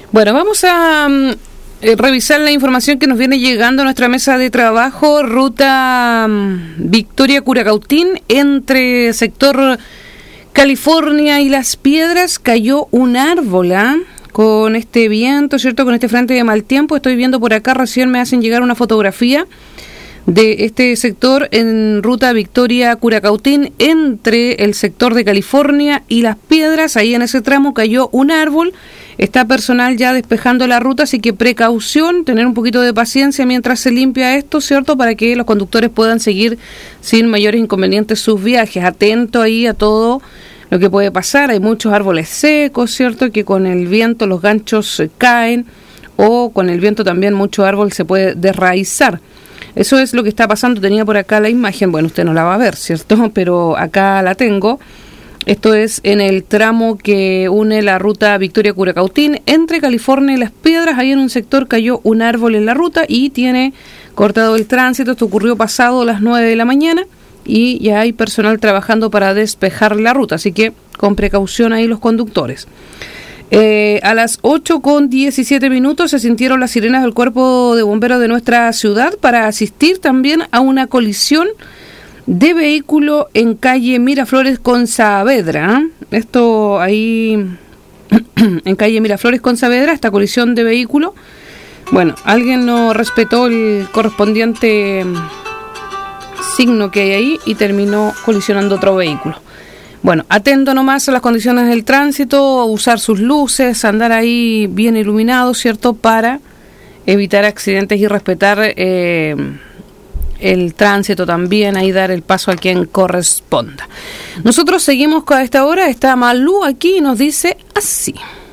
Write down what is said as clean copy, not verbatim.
Bueno, vamos a revisar la información que nos viene llegando a nuestra mesa de trabajo. Ruta Victoria-Curacautín, entre sector California y Las Piedras, cayó un árbol, con este viento, ¿cierto? Con este frente de mal tiempo. Estoy viendo por acá, recién me hacen llegar una fotografía de este sector en ruta Victoria-Curacautín, entre el sector de California y Las Piedras. Ahí en ese tramo cayó un árbol. Está personal ya despejando la ruta, así que precaución, tener un poquito de paciencia mientras se limpia esto, ¿cierto? Para que los conductores puedan seguir sin mayores inconvenientes sus viajes. Atento ahí a todo lo que puede pasar. Hay muchos árboles secos, ¿cierto? Que con el viento los ganchos caen, o con el viento también mucho árbol se puede desraizar. Eso es lo que está pasando. Tenía por acá la imagen, bueno, usted no la va a ver, ¿cierto? Pero acá la tengo. Esto es en el tramo que une la ruta Victoria-Curacautín entre California y Las Piedras. Ahí en un sector cayó un árbol en la ruta y tiene cortado el tránsito. Esto ocurrió pasado las 9 de la mañana y ya hay personal trabajando para despejar la ruta. Así que con precaución ahí los conductores. A las 8:17 se sintieron las sirenas del Cuerpo de Bomberos de nuestra ciudad para asistir también a una colisión de vehículo en calle Miraflores con Saavedra. Esto ahí en calle Miraflores con Saavedra, esta colisión de vehículo. Bueno, alguien no respetó el correspondiente signo que hay ahí y terminó colisionando otro vehículo. Bueno, atento nomás a las condiciones del tránsito, usar sus luces, andar ahí bien iluminado, ¿cierto? Para evitar accidentes y respetar el tránsito también, ahí dar el paso a quien corresponda. Nosotros seguimos a esta hora, está Malú aquí y nos dice así.